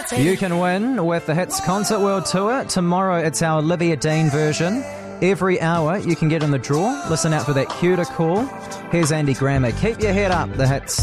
You can win with the Hits Concert World Tour. Tomorrow it's our Olivia Dean version. Every hour you can get in the draw. Listen out for that cue to call. Here's Andy Grammer. Keep your head up, the Hits.